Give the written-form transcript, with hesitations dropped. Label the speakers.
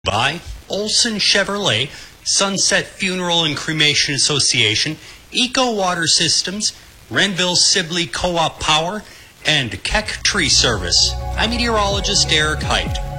Speaker 1: By Olson Chevrolet, Sunset Funeral and Cremation Association, Eco Water Systems, Renville Sibley Co-op Power, and Keck Tree Service. I'm meteorologist Eric Height.